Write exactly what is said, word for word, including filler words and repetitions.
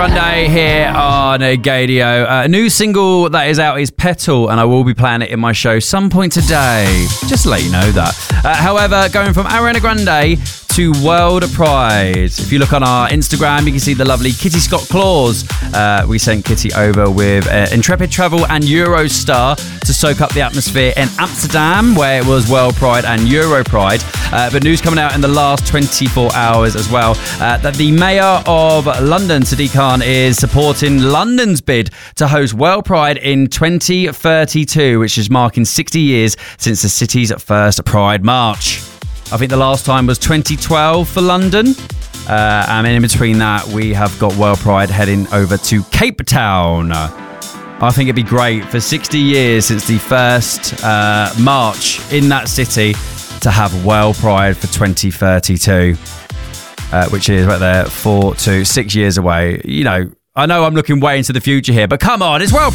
Grande here on Gadio. Uh, a new single that is out is Petal, and I will be playing it in my show some point today. Just to let you know that. Uh, however, going from Ariana Grande to World Pride. If you look on our Instagram, you can see the lovely Kitty Scott Claus. Uh, we sent Kitty over with uh, Intrepid Travel and Eurostar to soak up the atmosphere in Amsterdam, where it was World Pride and Euro Pride. Uh, but news coming out in the last twenty-four hours as well, uh, that the Mayor of London, Sadiq Khan, is supporting London's bid to host World Pride in twenty thirty-two, which is marking sixty years since the city's first Pride March. I think the last time was twenty twelve for London. Uh, and in between that, we have got World Pride heading over to Cape Town. I think it'd be great for sixty years since the first uh, march in that city to have World Pride for twenty thirty-two, uh, which is right there, four to six years away. You know, I know I'm looking way into the future here, but come on, it's World